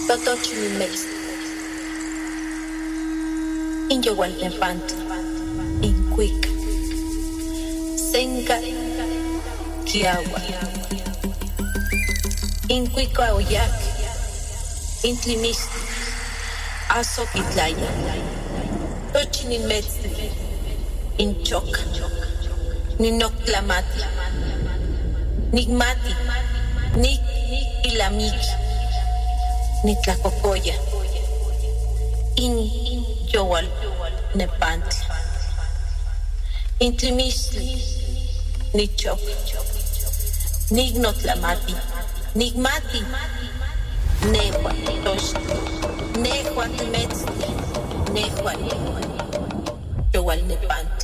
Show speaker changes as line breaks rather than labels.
Totochi mi mes. In yowal nepant. In quick. Senga kiawa. In quick aoyak. In tlimist. Aso kitlaya. Tochi ni mes. In chok. Ni noctlamati. Nigmati. Nik ilamiki. Ni tlacocoya. In yowal nepantli. In tlimistli. Ni chok. Nignotlamati. Nigmati. Nehua toshti. Nehua timetzli. Nehua yowal nepantli.